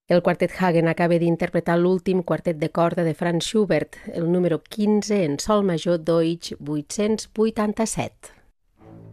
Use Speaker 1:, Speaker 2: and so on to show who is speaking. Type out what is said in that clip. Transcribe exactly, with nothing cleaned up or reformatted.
Speaker 1: El quartet Hagen acaba d'interpretar l'últim quartet de corda de Franz Schubert, el número quinze en sol major Deutsch vuit-cents vuitanta-set.